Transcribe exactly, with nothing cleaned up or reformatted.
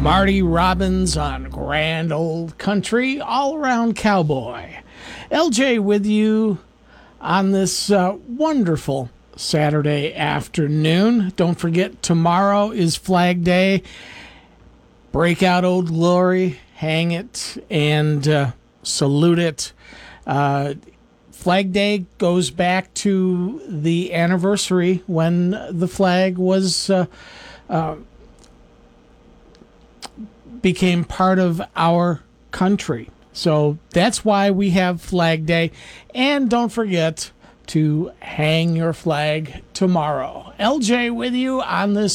Marty Robbins on Grand Old Country, all around cowboy. L J with you on this uh, wonderful Saturday afternoon. Don't forget, tomorrow is Flag Day. Break out Old Glory, hang it, and uh, salute it. Uh, Flag Day goes back to the anniversary when the flag was uh, uh, became part of our country. So that's why we have Flag Day. And don't forget to hang your flag tomorrow. L J with you on this